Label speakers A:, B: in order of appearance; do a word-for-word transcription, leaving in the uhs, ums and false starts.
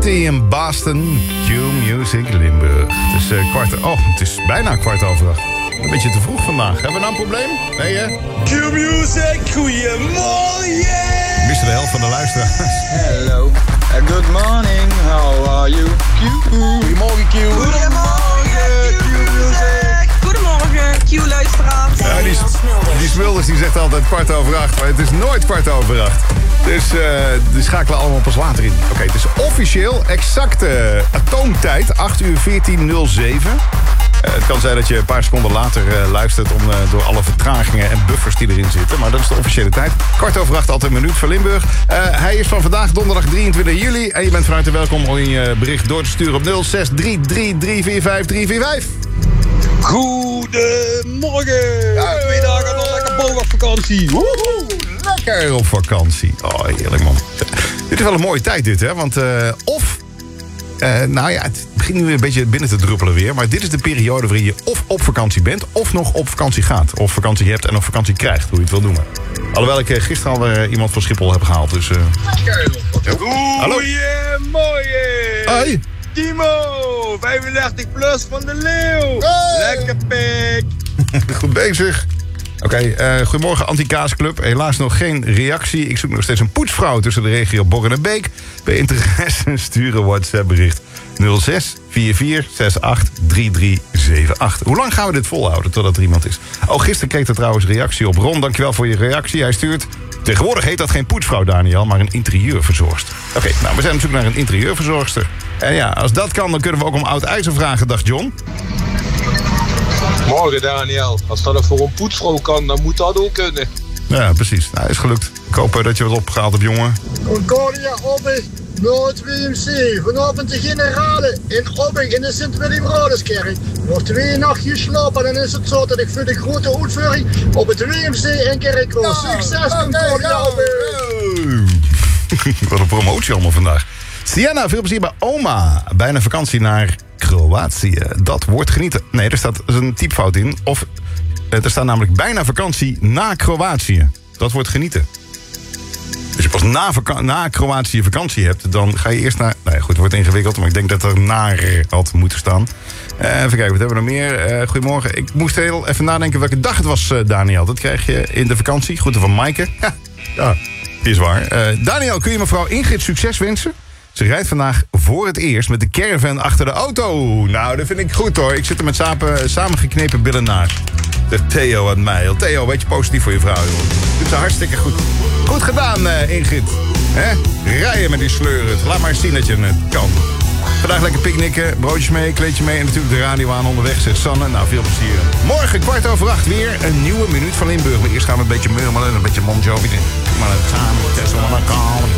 A: Lefty in Boston, Q-Music Limburg. Het is uh, kwart... Oh, het is bijna kwart over acht. Een beetje te vroeg vandaag. Hebben we nou een probleem? Nee, hè?
B: Q-Music, goeiemorgen!
A: Missen de helft van de luisteraars.
C: Hello, uh, good morning, how are you? Q.
B: Goedemorgen, Q.
C: Goedemorgen, Q-Music.
D: Goedemorgen, Q-luisteraars.
A: Ja, die, die Smulders die zegt altijd kwart over acht, maar het is nooit kwart over acht. Dus uh, die schakelen allemaal pas later in. Oké, okay, het is officieel exacte atoomtijd, acht uur veertien nul zeven. Uh, het kan zijn dat je een paar seconden later uh, luistert om, uh, door alle vertragingen en buffers die erin zitten. Maar dat is de officiële tijd. Kwart over acht, altijd een minuut voor Limburg. Uh, hij is van vandaag donderdag drieëntwintig juli. En je bent van harte welkom om je bericht door te sturen op nul zes drie drie drie vier vijf drie vier vijf.
B: Goedemorgen!
A: Ja,
B: Twee dagen nog lekker boog op vakantie. Woehoe!
A: Lekker op vakantie. Oh, heerlijk man. Dit is wel een mooie tijd dit, hè. Want uh, of... Uh, nou ja, het begint nu een beetje binnen te druppelen weer. Maar dit is de periode waarin je of op vakantie bent... of nog op vakantie gaat. Of vakantie hebt en nog vakantie krijgt, hoe je het wil noemen. Alhoewel ik uh, gisteren al uh, iemand van Schiphol heb gehaald. Dus, uh... Hallo.
B: Goeiemorgen!
A: Hoi.
B: Timo, vijfendertig plus van de Leeuw.
A: Hey.
B: Lekker pik.
A: Goed bezig. Oké, okay, uh, goedemorgen Anti-Kaasclub. Helaas nog geen reactie. Ik zoek nog steeds een poetsvrouw tussen de regio Borren en Beek. Bij interesse sturen WhatsApp bericht nul zes vier vier zes acht drie drie zeven acht. Hoe lang gaan we dit volhouden totdat er iemand is? Oh, gisteren kreeg er trouwens reactie op. Ron, dankjewel voor je reactie. Hij stuurt... Tegenwoordig heet dat geen poetsvrouw, Daniel, maar een interieurverzorgster. Oké, okay, nou, we zijn op zoek naar een interieurverzorgster. En ja, als dat kan, dan kunnen we ook om oud ijzer vragen, dacht John.
E: Morgen Daniel, als dat voor een poetsvrouw kan, dan moet dat ook kunnen.
A: Ja, precies. Nou, is gelukt. Ik hoop uh, dat je wat opgehaald hebt, jongen.
F: Concordia Obbing, Noord-W M C, vanavond de generale in Obbing in de Sint-Willem-Rodeskerk. Nog twee nachtjes slapen en dan is het zo dat ik voor de grote uitvoering op het W M C in Kerkroo. Succes, Concordia Obbing!
A: Wat een promotie allemaal vandaag. Sienna, veel plezier bij oma. Bijna vakantie naar Kroatië. Dat wordt genieten. Nee, er staat een typfout in. Of er staat namelijk bijna vakantie na Kroatië. Dat wordt genieten. Dus je pas na, vaka- na Kroatië vakantie hebt, dan ga je eerst naar... Nou ja, goed, het wordt ingewikkeld, maar ik denk dat er naar had moeten staan. Uh, even kijken, wat hebben we nog meer? Uh, goedemorgen. Ik moest heel even nadenken welke dag het was, uh, Daniel. Dat krijg je in de vakantie. Groeten van Maaike. Ja, ja, is waar. Uh, Daniel, kun je mevrouw Ingrid succes wensen? Ze rijdt vandaag voor het eerst met de caravan achter de auto. Nou, dat vind ik goed hoor. Ik zit er met samen, samengeknepen billen naast. De Theo uit mij. Theo, een beetje positief voor je vrouw, joh. Doet ze hartstikke goed. Goed gedaan, uh, Ingrid. Hè? Rijden met die sleuren. Laat maar eens zien dat je het kan. Vandaag lekker picknicken, broodjes mee, kleedje mee... en natuurlijk de radio aan onderweg, zegt Sanne. Nou, veel plezier. Morgen, kwart over acht, weer een nieuwe Minuut van Limburg. Maar eerst gaan we een beetje murmelen, een beetje Bon Jovi. Maar het gaan we testen, maar dan kan